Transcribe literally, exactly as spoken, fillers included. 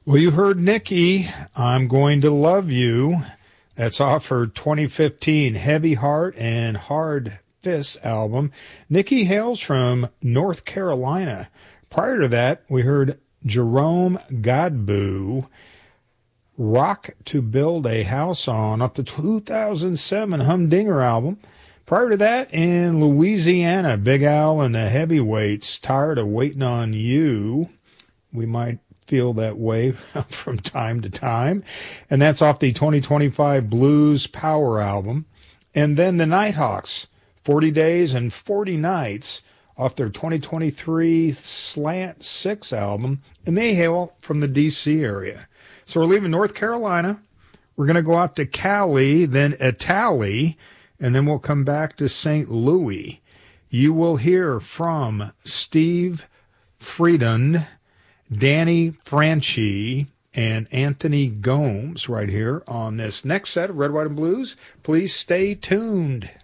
Well, you heard Nikki, I'm Going to Love You. That's off her twenty fifteen Heavy Heart and Hard Fist album. Nikki hails from North Carolina. Prior to that, we heard Jerome Godbout, Rock to Build a House On, off the two thousand seven Humdinger album. Prior to that, in Louisiana, Big Al and the Heavyweights, Tired of Waiting on You. We might feel that way from time to time. And that's off the twenty twenty-five Blues Power album. And then the Nighthawks, forty Days and forty Nights, off their twenty twenty-three Slant six album. And they hail from the D C area. So we're leaving North Carolina. We're going to go out to Cali, then Italy, and then we'll come back to Saint Louis. You will hear from Steve Frieden, Danny Franchi, and Anthony Gomes right here on this next set of Red, White, and Blues. Please stay tuned.